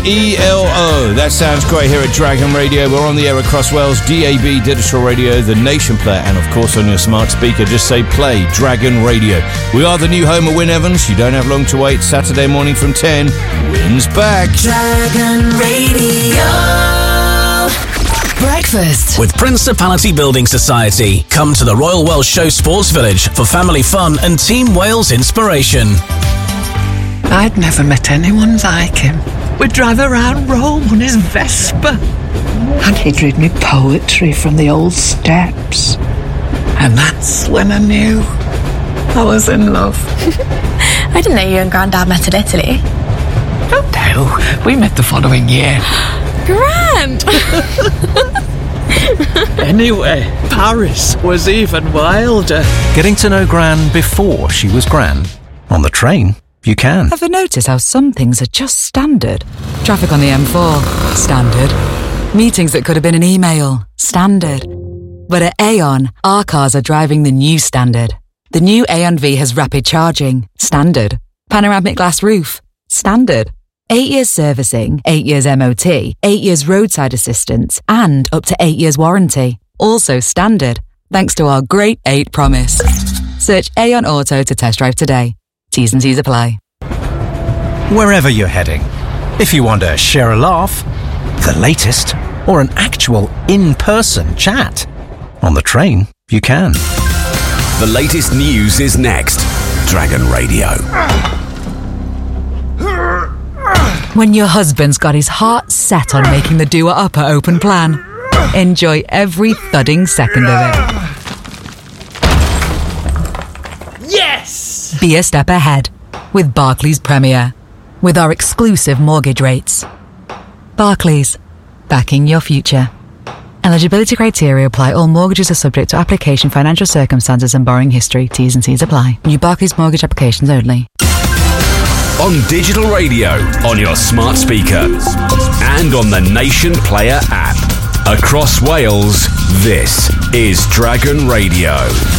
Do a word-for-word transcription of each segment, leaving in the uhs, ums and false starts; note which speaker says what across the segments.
Speaker 1: E L O. That sounds great here at Dragon Radio. We're on the air across Wales, D A B Digital Radio, the Nation Player, and of course on your smart speaker, just say play Dragon Radio. We are the new home of Wyn Evans. You don't have long to wait. Saturday morning from ten, Wyn's back.
Speaker 2: Dragon Radio. Breakfast
Speaker 3: with Principality Building Society. Come to the Royal Welsh Show Sports Village for family fun and Team Wales inspiration.
Speaker 4: I'd never met anyone like him. We'd drive around Rome on his Vespa, and he'd read me poetry from the old steps. And that's when I knew I was in love.
Speaker 5: I didn't know you and Grandad met in Italy.
Speaker 4: Oh no, we met the following year.
Speaker 5: Grand!
Speaker 4: Anyway, Paris was even wilder.
Speaker 6: Getting to know Gran before she was Gran. On the train, you can.
Speaker 7: Ever notice how some things are just standard? Traffic on the M four, standard. Meetings that could have been an email, standard. But at Aon, our cars are driving the new standard. The new Aon V has rapid charging, standard. Panoramic glass roof, standard. Eight years servicing, eight years M O T, eight years roadside assistance, and up to eight years warranty. Also standard, thanks to our Great eight promise. Search Aon Auto to test drive today. T's and C's apply.
Speaker 6: Wherever you're heading, if you want to share a laugh, the latest, or an actual in-person chat, on the train, you can.
Speaker 8: The latest news is next. Dragon Radio.
Speaker 7: When your husband's got his heart set on making the doer upper open plan, enjoy every thudding second of
Speaker 4: it. Yes!
Speaker 7: Be a step ahead with Barclays Premier, with our exclusive mortgage rates. Barclays, backing your future. Eligibility criteria apply. All mortgages are subject to application, financial circumstances and borrowing history. T's and C's apply. New Barclays mortgage applications only.
Speaker 8: On digital radio, on your smart speaker, and on the Nation Player app. Across Wales, this is Dragon Radio.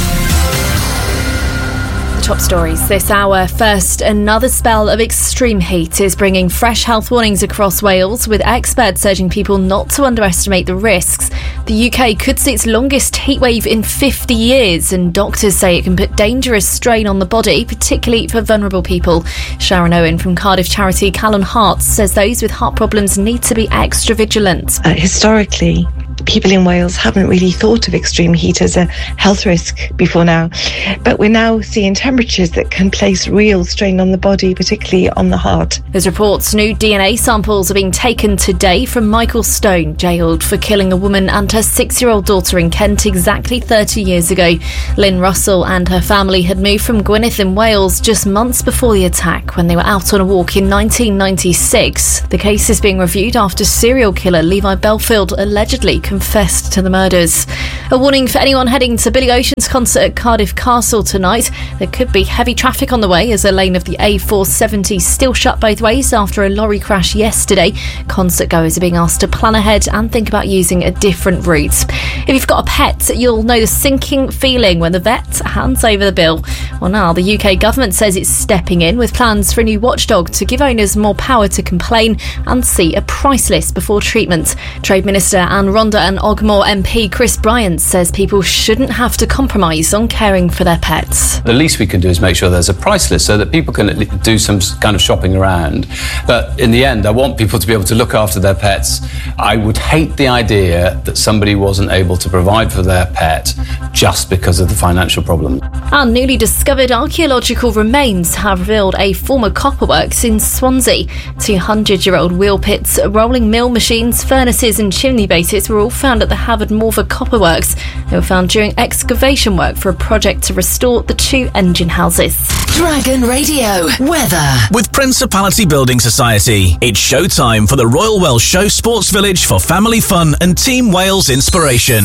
Speaker 9: Top stories this hour. First, another spell of extreme heat is bringing fresh health warnings across Wales, with experts urging people not to underestimate the risks. The U K could see its longest heatwave in fifty years, and doctors say it can put dangerous strain on the body, particularly for vulnerable people. Sharon Owen from Cardiff charity Calon Hearts says those with heart problems need to be extra vigilant.
Speaker 10: Uh, historically, people in Wales haven't really thought of extreme heat as a health risk before now, but we're now seeing temperatures that can place real strain on the body, particularly on the heart.
Speaker 9: There's reports new D N A samples are being taken today from Michael Stone, jailed for killing a woman and her six-year-old daughter in Kent exactly thirty years ago. Lynn Russell and her family had moved from Gwynedd in Wales just months before the attack, when they were out on a walk in nineteen ninety-six. The case is being reviewed after serial killer Levi Belfield allegedly confessed to the murders. A warning for anyone heading to Billy Ocean's concert at Cardiff Castle tonight. There could be heavy traffic on the way as a lane of the A four seventy still shut both ways after a lorry crash yesterday. Concert goers are being asked to plan ahead and think about using a different route. If you've got a pet, you'll know the sinking feeling when the vet hands over the bill. Well, now the U K government says it's stepping in with plans for a new watchdog to give owners more power to complain and see a price list before treatment. Trade Minister Anne Ronda and Ogmore M P Chris Bryant says people shouldn't have to compromise on caring for their pets.
Speaker 11: The least we can do is make sure there's a price list so that people can do some kind of shopping around. But in the end, I want people to be able to look after their pets. I would hate the idea that somebody wasn't able to provide for their pet just because of the financial problem.
Speaker 9: And newly discovered archaeological remains have revealed a former copper works in Swansea. two hundred year old wheel pits, rolling mill machines, furnaces and chimney bases were all found at the Havard Morva Copper Works. They were found during excavation work for a project to restore the two engine houses.
Speaker 2: Dragon Radio weather.
Speaker 3: With Principality Building Society, it's showtime for the Royal Welsh Show Sports Village for family fun and Team Wales inspiration.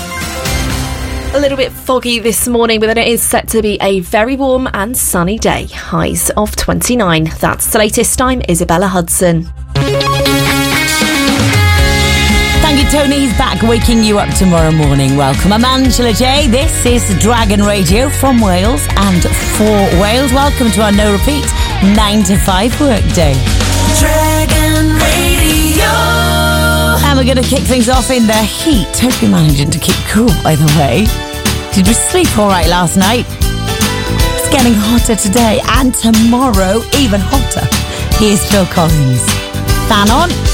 Speaker 9: A little bit foggy this morning, but then it is set to be a very warm and sunny day. Highs of twenty-nine. That's the latest. I'm Isabella Hudson.
Speaker 12: Thank you, Tony. He's back waking you up tomorrow morning. Welcome. I'm Angela J. This is Dragon Radio from Wales and for Wales. Welcome to our no repeat nine to five work day.
Speaker 2: Dragon Radio.
Speaker 12: And we're going to kick things off in the heat. Hope you're managing to keep cool, by the way. Did we sleep all right last night? It's getting hotter today and tomorrow, even hotter. Here's Phil Collins. Fan on.